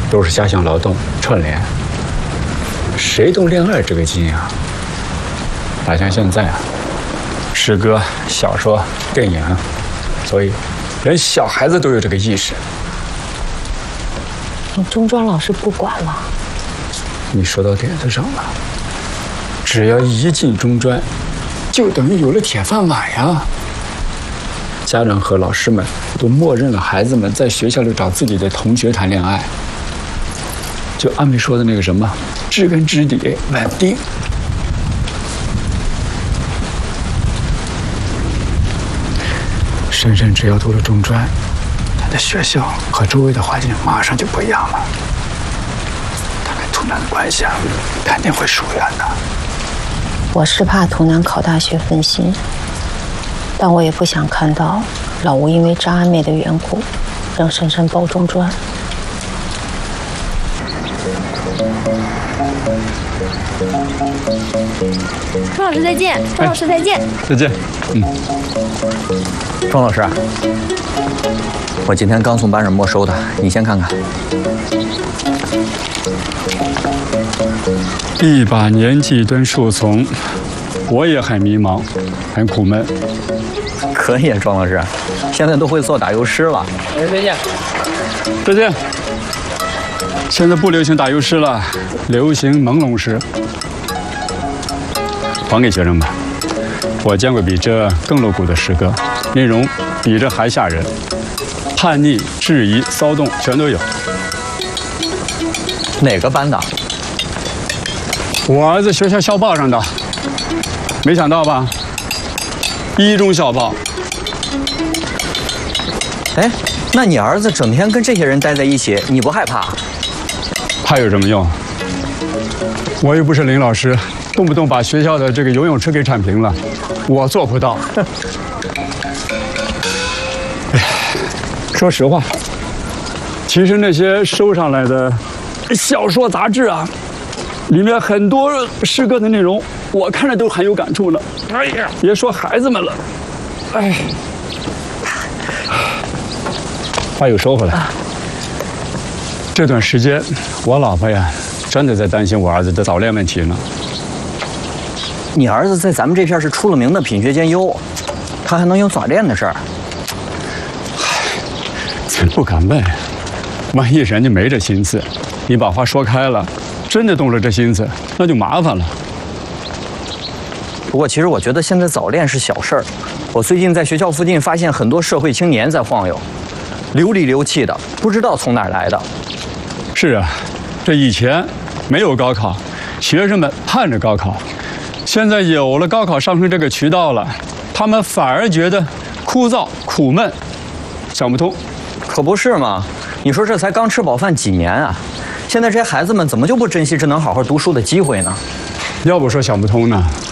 都是下乡劳动串联，谁动恋爱这个劲啊？哪像现在啊，诗歌、小说、电影，所以连小孩子都有这个意识。 中专老师不管了。 你说到点子上了，只要一进中专，就等于有了铁饭碗呀。家长和老师们都默认了孩子们在学校里找自己的同学谈恋爱，就阿美说的那个什么知根知底稳定。珊珊只要读了中专，她的学校和周围的环境马上就不一样了，她跟图南的关系啊，肯定会疏远的。 我是怕图南考大学分心，但我也不想看到老吴因为张安妹的缘故让珊珊报中专。 庄老师再见，庄老师再见， 再见。 庄老师，我今天刚从班上没收的，你先看看。 一把年纪蹲树丛，我也很迷茫，很苦闷。 可以，庄老师，现在都会做打油诗了。 再见。再见。现在不流行打油诗了，流行朦胧诗。还给学生吧。我见过比这更露骨的诗歌，内容比这还吓人，叛逆、质疑、骚动全都有。 哪个班的？ 我儿子学校校报上的，没想到吧？一中校报。 哎，那你儿子整天跟这些人待在一起，你不害怕？ 怕有什么用？我又不是林老师，动不动把学校的这个游泳池给铲平了，我做不到。哎，说实话，其实那些收上来的小说杂志啊，里面很多诗歌的内容，我看着都很有感触呢。哎呀，别说孩子们了，哎，话又说回来，这段时间我老婆呀，真的在担心我儿子的早恋问题呢。 你儿子在咱们这片是出了名的品学兼优，他还能有早恋的事儿？ 真不敢问，万一人家没这心思，你把话说开了，真的动了这心思，那就麻烦了。 不过其实我觉得现在早恋是小事儿。我最近在学校附近发现很多社会青年在晃悠，流里流气的，不知道从哪儿来的。 是啊，这以前没有高考，学生们盼着高考，现在有了高考上升这个渠道了，他们反而觉得枯燥苦闷，想不通。 可不是嘛？你说这才刚吃饱饭几年啊，现在这些孩子们怎么就不珍惜这能好好读书的机会呢？ 要不说想不通呢，